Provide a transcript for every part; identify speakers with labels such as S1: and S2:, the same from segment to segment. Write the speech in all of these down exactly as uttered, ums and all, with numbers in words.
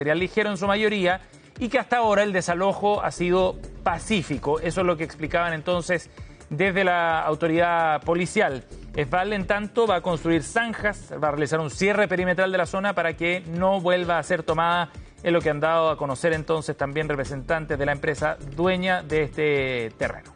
S1: material ligero en su mayoría y que hasta ahora el desalojo ha sido pacífico. Eso es lo que explicaban entonces desde la autoridad policial. ESVAL, en tanto, va a construir zanjas, va a realizar un cierre perimetral de la zona para que no vuelva a ser tomada, en lo que han dado a conocer entonces también representantes de la empresa dueña de este terreno.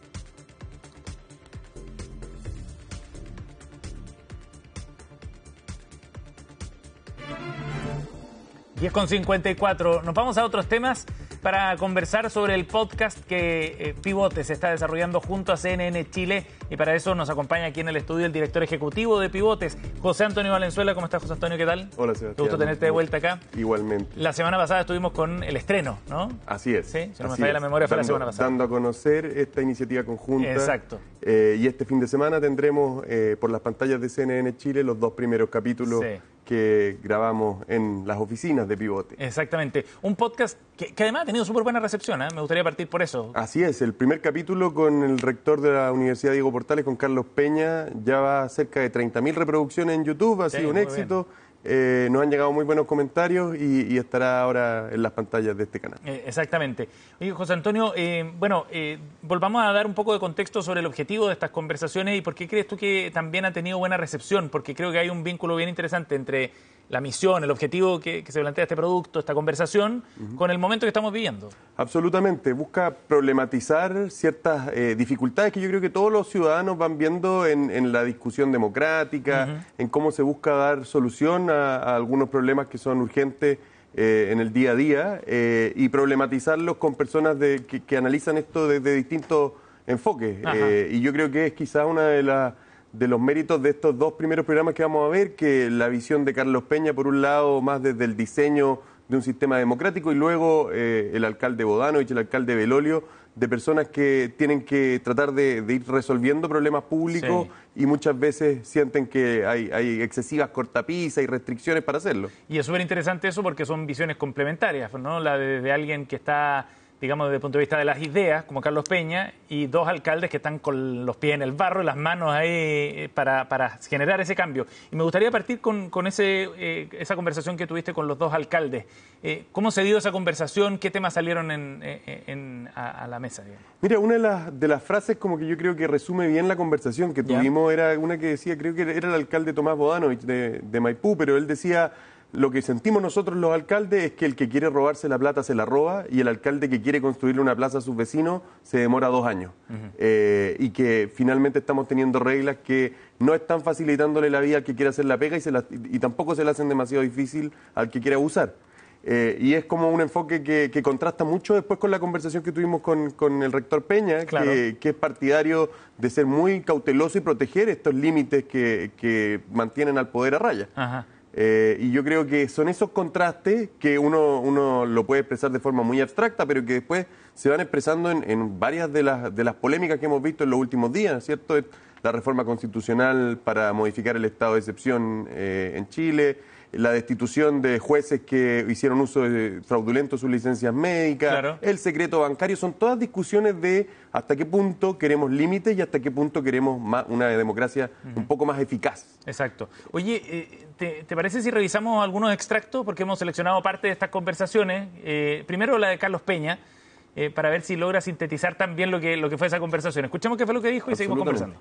S1: diez con cincuenta y cuatro. Nos vamos a otros temas para conversar sobre el podcast que eh, Pivotes está desarrollando junto a C N N Chile, y para eso nos acompaña aquí en el estudio el director ejecutivo de Pivotes, José Antonio Valenzuela. ¿Cómo estás, José Antonio? ¿Qué tal?
S2: Hola, Sebastián.
S1: Qué gusto tenerte de vuelta acá.
S2: Igualmente.
S1: La semana pasada estuvimos con el estreno, ¿no?
S2: Así es.
S1: Sí, si no me
S2: así
S1: falla
S2: es.
S1: la memoria, fue
S2: dando,
S1: la semana pasada.
S2: Dando a conocer esta iniciativa conjunta.
S1: Exacto.
S2: Eh, y este fin de semana tendremos eh, por las pantallas de C N N Chile los dos primeros capítulos
S1: Sí.
S2: que grabamos en las oficinas de Pivote.
S1: Exactamente. Un podcast que, que además ha tenido súper buena recepción, ¿eh? Me gustaría partir por eso.
S2: Así es, el primer capítulo con el rector de la Universidad Diego Portales, con Carlos Peña, ya va cerca de treinta mil reproducciones en YouTube, ha
S1: Sí,
S2: sido un
S1: muy
S2: éxito. Eh, nos han llegado muy buenos comentarios y, y estará ahora en las pantallas de este canal.
S1: Eh, exactamente. Oye, José Antonio, eh, bueno, eh, volvamos a dar un poco de contexto sobre el objetivo de estas conversaciones y por qué crees tú que también ha tenido buena recepción, porque creo que hay un vínculo bien interesante entre la misión, el objetivo que, que se plantea este producto, esta conversación, uh-huh, con el momento que estamos viviendo.
S2: Absolutamente. Busca problematizar ciertas eh, dificultades que yo creo que todos los ciudadanos van viendo en, en la discusión democrática, uh-huh, en cómo se busca dar solución a, a algunos problemas que son urgentes eh, en el día a día eh, y problematizarlos con personas de, que, que analizan esto desde distintos enfoques. Eh, y yo creo que es quizás una de las de los méritos de estos dos primeros programas que vamos a ver, que la visión de Carlos Peña, por un lado, más desde el diseño de un sistema democrático, y luego eh, el alcalde Bodanovich, el alcalde Belolio, de personas que tienen que tratar de, de ir resolviendo problemas públicos, sí, y muchas veces sienten que hay, hay excesivas cortapisas y restricciones para hacerlo.
S1: Y es súper interesante eso porque son visiones complementarias, ¿no? La de, de alguien que está, digamos, desde el punto de vista de las ideas, como Carlos Peña, y dos alcaldes que están con los pies en el barro y las manos ahí para, para generar ese cambio. Y me gustaría partir con, con ese, eh, esa conversación que tuviste con los dos alcaldes. Eh, ¿Cómo se dio esa conversación? ¿Qué temas salieron en, en, en, a, a la mesa, digamos?
S2: Mira, una de las, de las frases como que yo creo que resume bien la conversación que tuvimos, ¿ya?, era una que decía, creo que era el alcalde Tomás Bodanovich de, de Maipú, pero él decía: lo que sentimos nosotros los alcaldes es que el que quiere robarse la plata se la roba, y el alcalde que quiere construirle una plaza a sus vecinos se demora dos años. Uh-huh. Eh, y que finalmente estamos teniendo reglas que no están facilitándole la vida al que quiere hacer la pega y, se la, y tampoco se la hacen demasiado difícil al que quiere abusar. Eh, y es como un enfoque que, que contrasta mucho después con la conversación que tuvimos con, con el rector Peña, claro, que, que es partidario de ser muy cauteloso y proteger estos límites que, que mantienen al poder a raya. Ajá. Eh, y yo creo que son esos contrastes que uno, uno lo puede expresar de forma muy abstracta, pero que después se van expresando en, en varias de las, de las polémicas que hemos visto en los últimos días, ¿cierto? La reforma constitucional para modificar el estado de excepción eh, en Chile, la destitución de jueces que hicieron uso de fraudulento sus licencias médicas, claro, el secreto bancario. Son todas discusiones de hasta qué punto queremos límites y hasta qué punto queremos más, una democracia uh-huh, un poco más eficaz.
S1: Exacto. Oye, eh, ¿te, ¿te parece si revisamos algunos extractos? Porque hemos seleccionado parte de estas conversaciones. Eh, primero la de Carlos Peña, eh, para ver si logra sintetizar también lo que, lo que fue esa conversación. Escuchemos qué fue lo que dijo y seguimos conversando.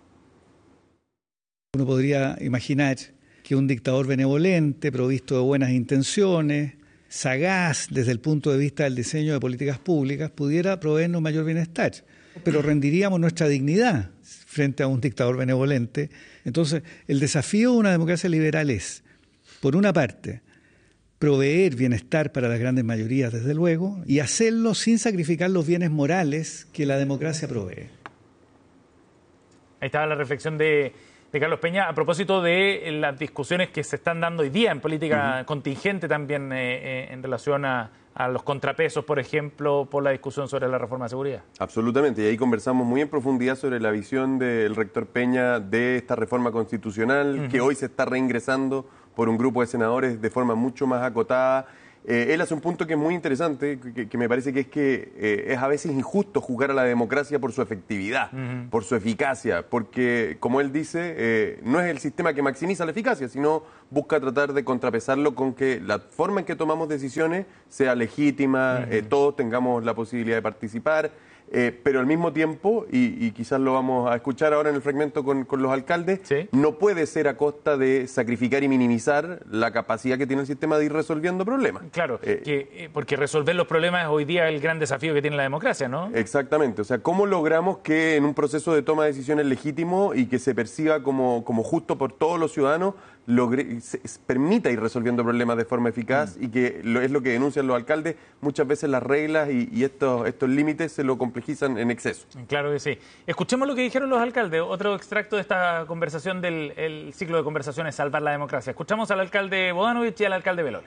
S3: Uno podría imaginar que un dictador benevolente, provisto de buenas intenciones, sagaz desde el punto de vista del diseño de políticas públicas, pudiera proveernos mayor bienestar. Pero rendiríamos nuestra dignidad frente a un dictador benevolente. Entonces, el desafío de una democracia liberal es, por una parte, proveer bienestar para las grandes mayorías, desde luego, y hacerlo sin sacrificar los bienes morales que la democracia provee.
S1: Ahí estaba la reflexión de... de Carlos Peña, a propósito de las discusiones que se están dando hoy día en política uh-huh, contingente también eh, eh, en relación a, a los contrapesos, por ejemplo, por la discusión sobre la reforma de seguridad.
S2: Absolutamente, y ahí conversamos muy en profundidad sobre la visión del rector Peña de esta reforma constitucional, uh-huh, que hoy se está reingresando por un grupo de senadores de forma mucho más acotada, Eh, él hace un punto que es muy interesante, que, que me parece que es que eh, es a veces injusto juzgar a la democracia por su efectividad, uh-huh. por su eficacia, porque, como él dice, eh, no es el sistema que maximiza la eficacia, sino busca tratar de contrapesarlo con que la forma en que tomamos decisiones sea legítima, uh-huh. eh, todos tengamos la posibilidad de participar. Eh, pero al mismo tiempo, y, y quizás lo vamos a escuchar ahora en el fragmento con, con los alcaldes, ¿sí? no puede ser a costa de sacrificar y minimizar la capacidad que tiene el sistema de ir resolviendo problemas.
S1: Claro, eh, que, porque resolver los problemas es hoy día el gran desafío que tiene la democracia, ¿no?
S2: Exactamente, o sea, ¿cómo logramos que en un proceso de toma de decisiones legítimo y que se perciba como, como justo por todos los ciudadanos, logre, se, permita ir resolviendo problemas de forma eficaz mm. y que lo, es lo que denuncian los alcaldes, muchas veces las reglas y, y estos, estos límites se lo complejizan en exceso.
S1: Claro que sí. Escuchemos lo que dijeron los alcaldes, otro extracto de esta conversación del el ciclo de conversaciones Salvar la Democracia. Escuchamos al alcalde Bodanovich y al alcalde Belole.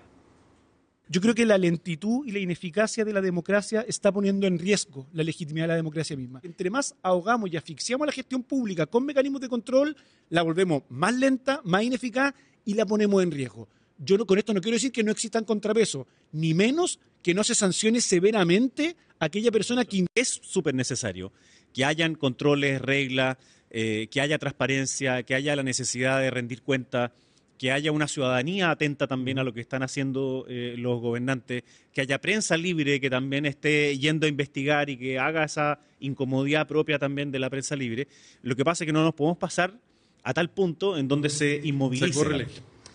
S4: Yo creo que la lentitud y la ineficacia de la democracia está poniendo en riesgo la legitimidad de la democracia misma. Entre más ahogamos y asfixiamos la gestión pública con mecanismos de control, la volvemos más lenta, más ineficaz y la ponemos en riesgo. Yo no, con esto no quiero decir que no existan contrapesos, ni menos que no se sancione severamente a aquella persona que es súper necesario. Que hayan controles, reglas, eh, que haya transparencia, que haya la necesidad de rendir cuentas, que haya una ciudadanía atenta también a lo que están haciendo eh, los gobernantes, que haya prensa libre que también esté yendo a investigar y que haga esa incomodidad propia también de la prensa libre. Lo que pasa es que no nos podemos pasar a tal punto en donde se inmovilice.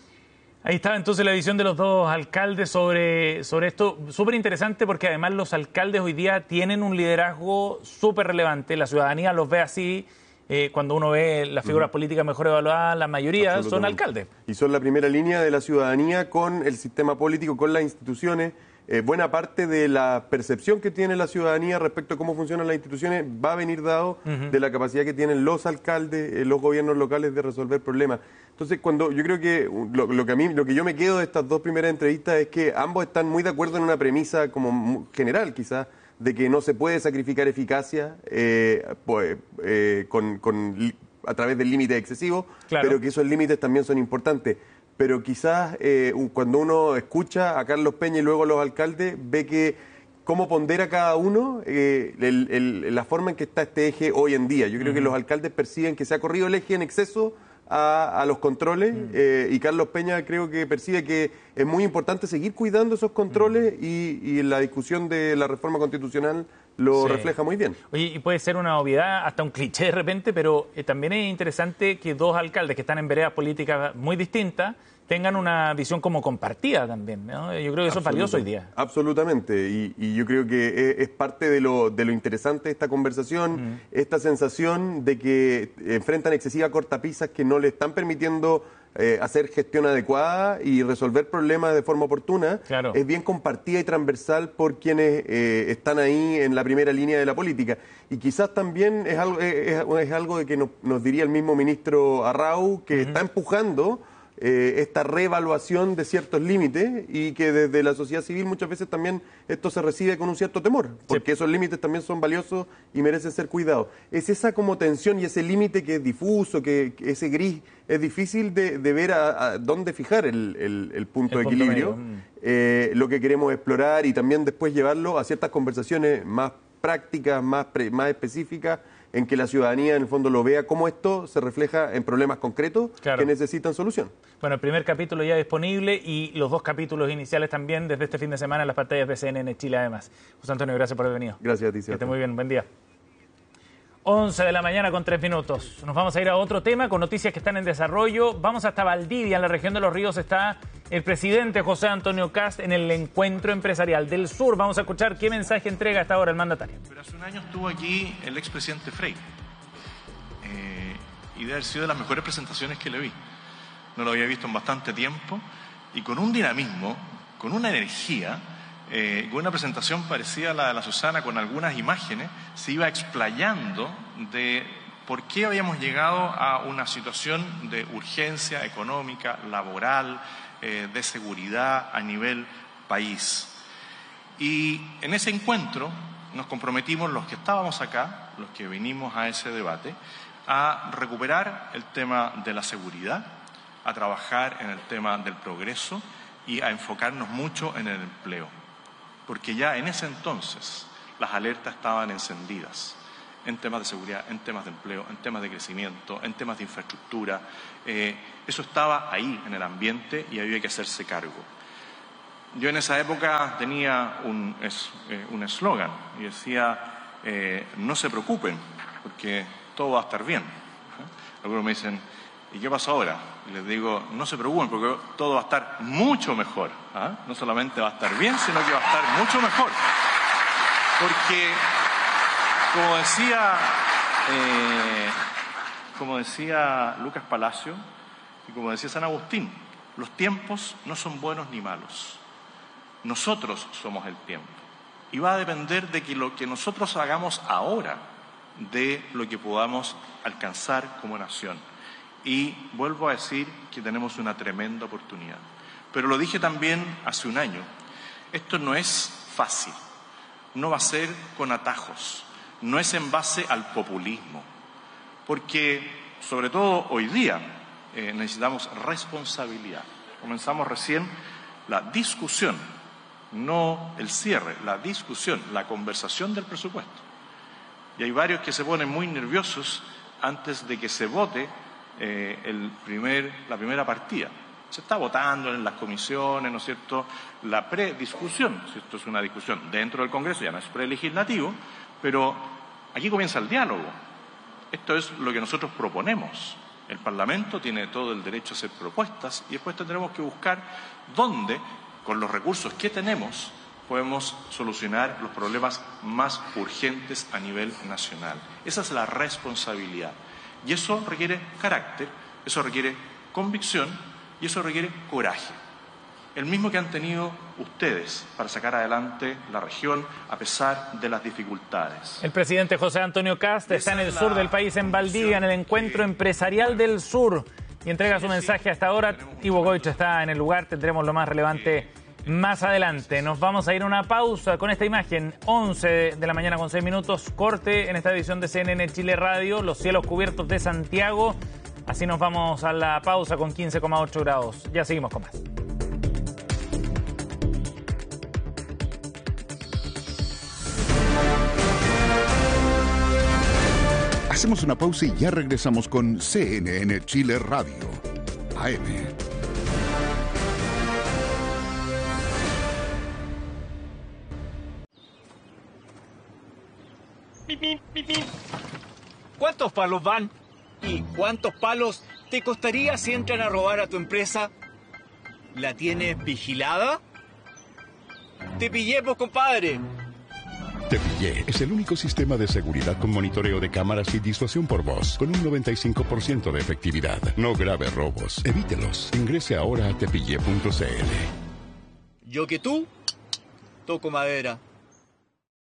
S1: Ahí estaba entonces la visión de los dos alcaldes sobre, sobre esto, súper interesante porque además los alcaldes hoy día tienen un liderazgo súper relevante, la ciudadanía los ve así. Eh, cuando uno ve las figuras políticas mejor evaluadas, la mayoría son alcaldes.
S2: Y son la primera línea de la ciudadanía con el sistema político, con las instituciones. Eh, buena parte de la percepción que tiene la ciudadanía respecto a cómo funcionan las instituciones va a venir dado uh-huh. de la capacidad que tienen los alcaldes, eh, los gobiernos locales de resolver problemas. Entonces, cuando yo creo que lo, lo que a mí, lo que yo me quedo de estas dos primeras entrevistas es que ambos están muy de acuerdo en una premisa como general, quizás, de que no se puede sacrificar eficacia eh, pues, eh, con, con, a través del límite excesivo, claro. pero que esos límites también son importantes. Pero quizás eh, cuando uno escucha a Carlos Peña y luego a los alcaldes, ve que cómo pondera cada uno eh, el, el, la forma en que está este eje hoy en día. Yo creo uh-huh. que los alcaldes perciben que se ha corrido el eje en exceso A, a los controles mm. eh, y Carlos Peña creo que percibe que es muy importante seguir cuidando esos controles mm. y, y la discusión de la reforma constitucional lo sí. refleja muy bien.
S1: Oye, y puede ser una obviedad, hasta un cliché de repente, pero eh, también es interesante que dos alcaldes que están en veredas políticas muy distintas tengan una visión como compartida también, ¿no? Yo creo que eso es valioso hoy día.
S2: Absolutamente, y, y yo creo que es, es parte de lo, de lo interesante de esta conversación, mm. esta sensación de que enfrentan excesivas cortapisas que no le están permitiendo eh, hacer gestión adecuada y resolver problemas de forma oportuna. Claro. Es bien compartida y transversal por quienes eh, están ahí en la primera línea de la política. Y quizás también es algo, es, es algo de que nos, nos diría el mismo ministro Arrau, que mm. está empujando Eh, esta reevaluación de ciertos límites y que desde la sociedad civil muchas veces también esto se recibe con un cierto temor, porque sí. esos límites también son valiosos y merecen ser cuidados. Es esa como tensión y ese límite que es difuso, que, que ese gris es difícil de, de ver a, a dónde fijar el, el, el punto el de equilibrio, punto eh, lo que queremos explorar y también después llevarlo a ciertas conversaciones más prácticas, más, pre, más específicas, en que la ciudadanía en el fondo lo vea cómo esto se refleja en problemas concretos claro. que necesitan solución.
S1: Bueno, el primer capítulo ya disponible y los dos capítulos iniciales también desde este fin de semana en las pantallas de C N N Chile además. José Antonio, gracias por haber venido.
S2: Gracias a ti,
S1: Que esté muy bien, buen día. once de la mañana con tres minutos. Nos vamos a ir a otro tema con noticias que están en desarrollo. Vamos hasta Valdivia, en la región de Los Ríos está el presidente José Antonio Kast en el encuentro empresarial del sur. Vamos a escuchar qué mensaje entrega hasta ahora el mandatario.
S5: Pero hace un año estuvo aquí el expresidente Freire eh, y debe haber sido de las mejores presentaciones que le vi. No lo había visto en bastante tiempo y con un dinamismo, con una energía. Eh, con una presentación parecida a la de la Susana, con algunas imágenes, se iba explayando de por qué habíamos llegado a una situación de urgencia económica, laboral, eh, de seguridad a nivel país. Y en ese encuentro nos comprometimos los que estábamos acá, los que vinimos a ese debate, a recuperar el tema de la seguridad, a trabajar en el tema del progreso y a enfocarnos mucho en el empleo, porque ya en ese entonces las alertas estaban encendidas en temas de seguridad, en temas de empleo, en temas de crecimiento, en temas de infraestructura. Eh, eso estaba ahí en el ambiente y había que hacerse cargo. Yo en esa época tenía un eslogan y decía, eh, no se preocupen, porque todo va a estar bien. ¿Eh? Algunos me dicen, ¿y qué pasa ahora? Y les digo, no se preocupen, porque todo va a estar mucho mejor. ¿Ah? No solamente va a estar bien, sino que va a estar mucho mejor. Porque, como decía, eh, como decía Lucas Palacio, y como decía San Agustín, los tiempos no son buenos ni malos. Nosotros somos el tiempo. Y va a depender de que lo que nosotros hagamos ahora, de lo que podamos alcanzar como nación. Y vuelvo a decir que tenemos una tremenda oportunidad. Pero lo dije también hace un año, esto no es fácil, no va a ser con atajos, no es en base al populismo, porque sobre todo hoy día eh, necesitamos responsabilidad. Comenzamos recién la discusión, no el cierre, la discusión, la conversación del presupuesto. Y hay varios que se ponen muy nerviosos antes de que se vote Eh, el primer, la primera partida. Se está votando en las comisiones, ¿no es cierto?, la prediscusión, si esto es una discusión dentro del Congreso, ya no es prelegislativo, pero aquí comienza el diálogo. Esto es lo que nosotros proponemos. El Parlamento tiene todo el derecho a hacer propuestas y después tendremos que buscar dónde, con los recursos que tenemos, podemos solucionar los problemas más urgentes a nivel nacional. Esa es la responsabilidad. Y eso requiere carácter, eso requiere convicción y eso requiere coraje. El mismo que han tenido ustedes para sacar adelante la región a pesar de las dificultades.
S1: El presidente José Antonio Kast está en el sur del país, en Valdivia, en el Encuentro Empresarial del Sur, y entrega su mensaje hasta ahora. Ivo Goich está en el lugar, tendremos lo más relevante más adelante. Nos vamos a ir a una pausa con esta imagen. once de la mañana con seis minutos, corte en esta edición de C N N Chile Radio, los cielos cubiertos de Santiago. Así nos vamos a la pausa con quince coma ocho grados. Ya seguimos con más.
S6: Hacemos una pausa y ya regresamos con C N N Chile Radio A M.
S7: ¿Cuántos palos van? ¿Y cuántos palos te costaría si entran a robar a tu empresa? ¿La tienes vigilada? ¡Te pillé, pues, compadre!
S6: Te Pillé es el único sistema de seguridad con monitoreo de cámaras y disuasión por voz, con un noventa y cinco por ciento de efectividad. No grave robos, evítelos. Ingrese ahora a tepillé punto c l.
S7: Yo que tú, toco madera.